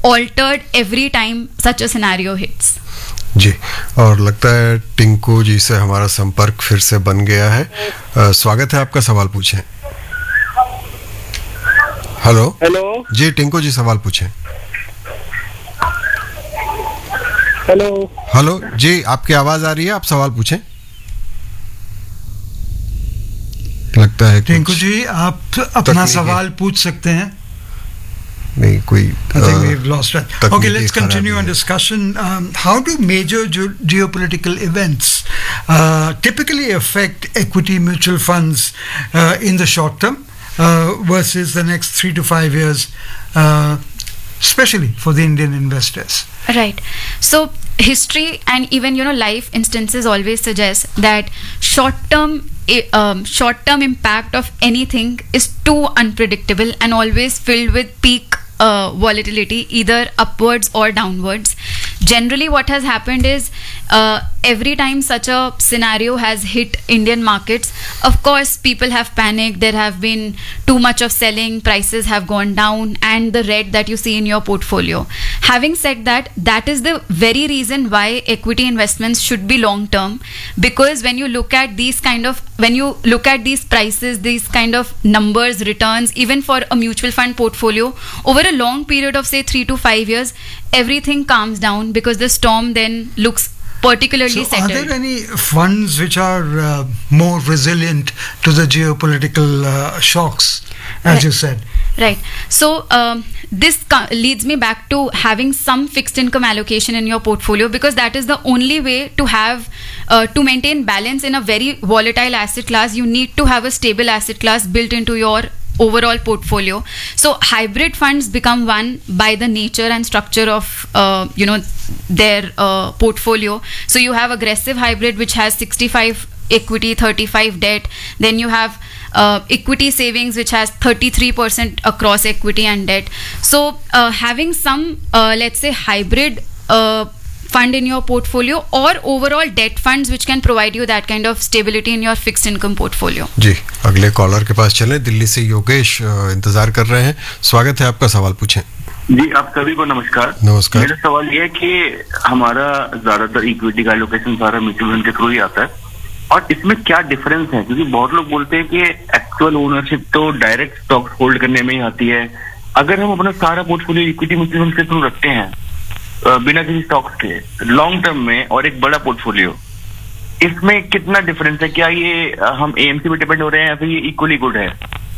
altered every time such a scenario hits. जी, और लगता है टिंकू जी से हमारा संपर्क फिर से बन गया है। स्वागत है आपका, सवाल पूछें। हेलो जी, टिंकू जी सवाल पूछें। हेलो जी, आपकी आवाज आ रही है, आप सवाल पूछें। लगता है टिंकू जी आप अपना सवाल पूछ सकते हैं। नहीं कोई I think we've lost it. Okay, let's continue our discussion. How do major geopolitical events typically affect equity mutual funds in the short term versus the next 3 to 5 years, especially for the Indian investors? Right. So history and even life instances always suggest that short-term impact of anything is too unpredictable and always filled with peak volatility, either upwards or downwards. Generally what has happened is every time such a scenario has hit Indian markets, of course people have panicked, there have been too much of selling, prices have gone down, and the red that you see in your portfolio. Having said that, that is the very reason why equity investments should be long term, because when you look at these prices, these kind of numbers, returns, even for a mutual fund portfolio over a long period of say 3 to 5 years, everything calms down because the storm then looks particularly settled. Are there any funds which are more resilient to the geopolitical shocks, as you said? Right. So this leads me back to having some fixed income allocation in your portfolio, because that is the only way to have to maintain balance in a very volatile asset class. You need to have a stable asset class built into your overall portfolio. So hybrid funds become one by the nature and structure of their portfolio. So you have aggressive hybrid which has 65 equity, 35 debt. Then you have equity savings which has 33% across equity and debt. So having some let's say hybrid fund in your portfolio or overall debt funds which can provide you that kind of stability in your fixed income portfolio. जी, अगले collar के पास चलें। दिल्ली से योगेश इंतजार कर रहे हैं। स्वागत है आपका, सवाल पूछें। जी, आप सभी को नमस्कार। नमस्कार। मेरा सवाल ये है कि हमारा ज्यादातर इक्विटी का एलोकेशन सारा म्यूचुअल फंड के थ्रू ही आता है, और इसमें क्या डिफरेंस है? क्योंकि बहुत लोग बोलते हैं कि एक्चुअल ओनरशिप तो डायरेक्ट स्टॉक्स होल्ड करने में ही आती है। अगर हम अपना सारा पोर्टफोलियो इक्विटी म्यूचुअल फंड के थ्रू रखते हैं बिना किसी स्टॉक्स के लॉन्ग टर्म में, और एक बड़ा पोर्टफोलियो, इसमें कितना डिफरेंस है? क्या ये हम एएमसी पे डिपेंड हो रहे हैं या फिर ये इक्वली गुड है?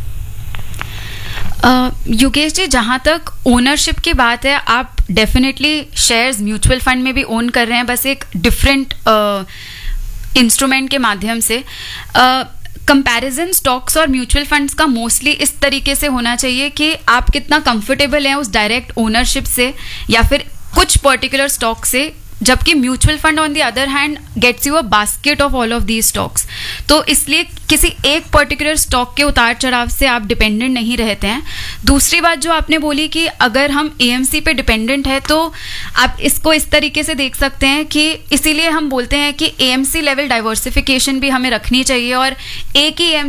योगेश जी, जहां तक ओनरशिप की बात है, आप डेफिनेटली शेयर्स म्यूचुअल फंड में भी ओन कर रहे हैं, बस एक डिफरेंट इंस्ट्रूमेंट के माध्यम से। कंपैरिजन स्टॉक्स और म्यूचुअल फंड्स का मोस्टली इस तरीके से होना चाहिए कि आप कितना कंफर्टेबल हैं उस डायरेक्ट ओनरशिप से या फिर कुछ पर्टिकुलर स्टॉक से, जबकि mutual fund on the other hand gets you a basket of all of these stocks. तो इसलिए किसी एक पर्टिकुलर स्टॉक के उतार चढ़ाव से आप डिपेंडेंट नहीं रहते हैं। दूसरी बात जो आपने बोली कि अगर हम एएमसी पे डिपेंडेंट है, तो आप इसको इस तरीके से देख सकते हैं कि इसीलिए हम बोलते हैं कि एएमसी लेवल डाइवर्सिफिकेशन भी हमें रखनी चाहिए, और एक ही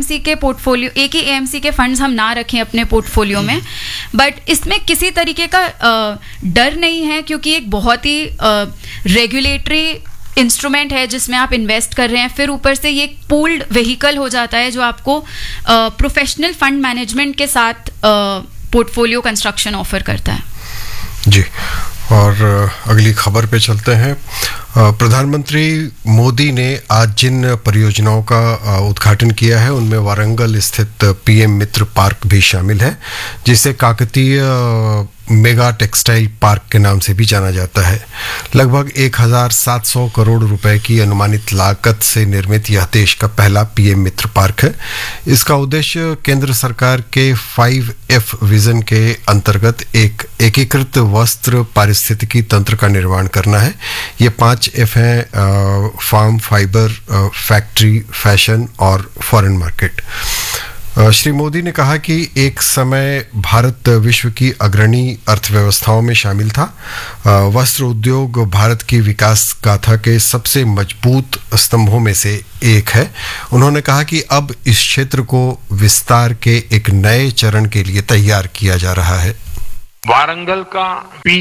एएमसी के फंड्स हम ना रखें अपने पोर्टफोलियो में। बट इसमें किसी तरीके का डर नहीं है, क्योंकि एक बहुत ही रेगुलेटरी इंस्ट्रूमेंट है जिसमें आप इन्वेस्ट कर रहे हैं। फिर ऊपर से ये पूल्ड व्हीकल हो जाता है जो आपको प्रोफेशनल फंड मैनेजमेंट के साथ पोर्टफोलियो कंस्ट्रक्शन ऑफर करता है। जी, और अगली खबर पे चलते हैं। प्रधानमंत्री मोदी ने आज जिन परियोजनाओं का उद्घाटन किया है उनमें वारंगल स्थित पीएम मित्र पार्क भी शामिल है, जिसे काकतीय मेगा टेक्सटाइल पार्क के नाम से भी जाना जाता है। लगभग 1700 करोड़ रुपए की अनुमानित लागत से निर्मित यह देश का पहला पीएम मित्र पार्क है। इसका उद्देश्य केंद्र सरकार के 5F विजन के अंतर्गत एक एकीकृत वस्त्र पारिस्थितिकी तंत्र का निर्माण करना है। ये 5F हैं: फार्म, फाइबर, फैक्ट्री, फैशन और फॉरेन मार्केट। श्री मोदी ने कहा कि एक समय भारत विश्व की अग्रणी अर्थव्यवस्थाओं में शामिल था। वस्त्र उद्योग भारत की विकास गाथा के सबसे मजबूत स्तंभों में से एक है। उन्होंने कहा कि अब इस क्षेत्र को विस्तार के एक नए चरण के लिए तैयार किया जा रहा है। वारंगल का